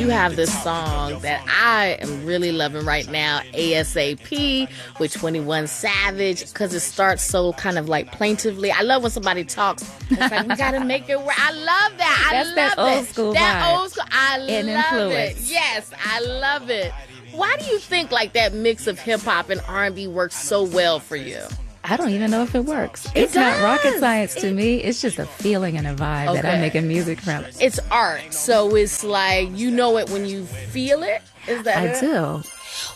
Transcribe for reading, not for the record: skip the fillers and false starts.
you have this song that I am really loving right now, ASAP with 21 Savage, because it starts so kind of like plaintively. I love when somebody talks. It's like, we got to make it work. I love that. That's that old school That vibe. old school. I love influence. it. Yes, I love it. Why do you think like that mix of hip hop and R&B works so well for you? I don't even know if it works. It's not rocket science to me. It's just a feeling and a vibe that I'm making music from. It's art. So it's like, you know it when you feel it? Is that I it? do.